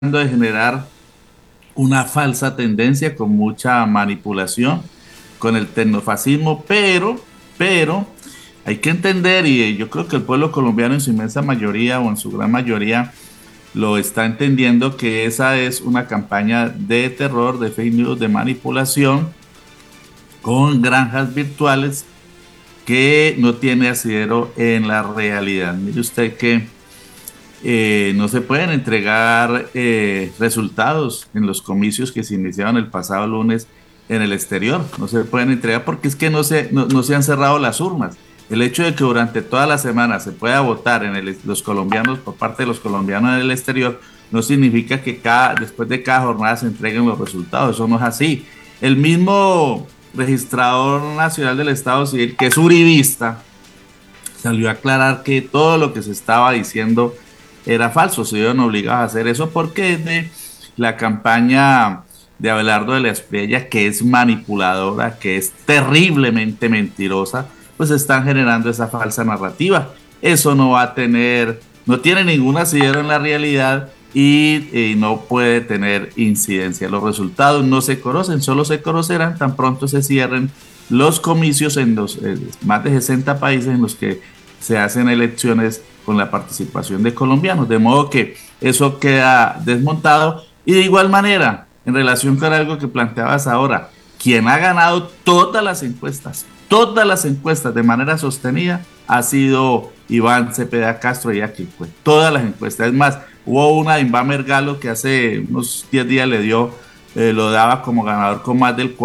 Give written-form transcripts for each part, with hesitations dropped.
de generar una falsa tendencia con mucha manipulación con el tecnofascismo, pero hay que entender, y yo creo que el pueblo colombiano en su inmensa mayoría o en su gran mayoría lo está entendiendo, que esa es una campaña de terror, de fake news, de manipulación con granjas virtuales que no tiene asidero en la realidad. Mire usted que no se pueden entregar resultados en los comicios que se iniciaron el pasado lunes en el exterior. No se pueden entregar porque es que no se han cerrado las urnas. El hecho de que durante toda la semana se pueda votar los colombianos, por parte de los colombianos en el exterior, no significa que después de cada jornada se entreguen los resultados. Eso no es así. El mismo registrador nacional del Estado Civil, que es uribista, salió a aclarar que todo lo que se estaba diciendo era falso. Se vieron obligados a hacer eso porque de la campaña de Abelardo de la Espriella, que es manipuladora, que es terriblemente mentirosa, pues están generando esa falsa narrativa. Eso no va a tener, no tiene ningún asidero en la realidad y no puede tener incidencia. Los resultados no se conocen, solo se conocerán tan pronto se cierren los comicios en los más de 60 países en los que se hacen elecciones con la participación de colombianos, de modo que eso queda desmontado. Y de igual manera, en relación con algo que planteabas ahora, quien ha ganado todas las encuestas de manera sostenida, ha sido Iván Cepeda Castro y Aquilcue. Todas las encuestas. Es más, hubo una de Iván Mergalo que hace unos 10 días lo daba como ganador con más del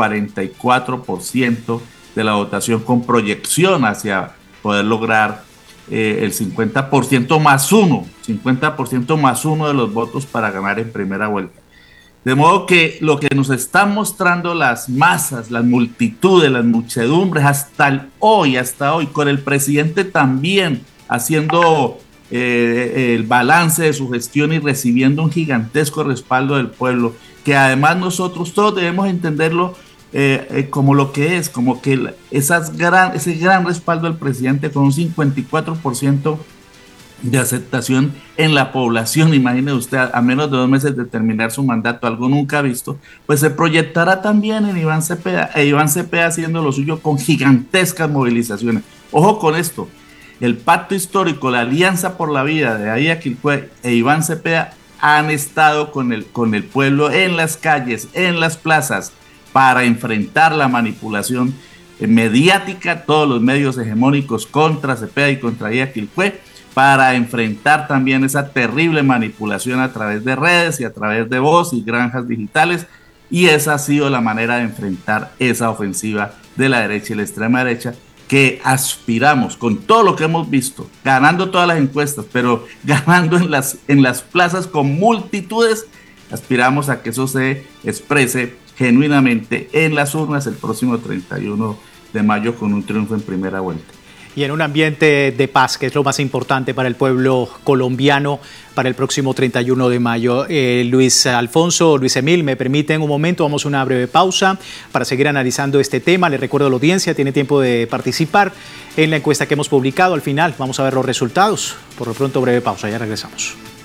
44% de la votación, con proyección hacia poder lograr el 50% más uno, 50% más uno de los votos para ganar en primera vuelta. De modo que lo que nos están mostrando las masas, las multitudes, las muchedumbres, hasta hoy, con el presidente también haciendo el balance de su gestión y recibiendo un gigantesco respaldo del pueblo, que además nosotros todos debemos entenderlo como lo que es, como que ese gran respaldo del presidente con un 54% de aceptación en la población. Imagine usted, a menos de 2 meses de terminar su mandato, algo nunca visto, pues se proyectará también en Iván Cepeda, Iván Cepeda haciendo lo suyo con gigantescas movilizaciones. Ojo con esto, el pacto histórico, la alianza por la vida de Aya Quilcue e Iván Cepeda han estado con el pueblo en las calles, en las plazas, para enfrentar la manipulación mediática, todos los medios hegemónicos contra Cepeda y contra Aya Quilcue, para enfrentar también esa terrible manipulación a través de redes y a través de voz y granjas digitales. Y esa ha sido la manera de enfrentar esa ofensiva de la derecha y la extrema derecha, que aspiramos, con todo lo que hemos visto, ganando todas las encuestas, pero ganando en las plazas con multitudes, aspiramos a que eso se exprese genuinamente en las urnas el próximo 31 de mayo con un triunfo en primera vuelta. Y en un ambiente de paz, que es lo más importante para el pueblo colombiano para el próximo 31 de mayo. Luis Alfonso, Luis Emil, me permiten un momento, vamos a una breve pausa para seguir analizando este tema. Les recuerdo a la audiencia, tiene tiempo de participar en la encuesta que hemos publicado. Al final vamos a ver los resultados. Por lo pronto, breve pausa, ya regresamos.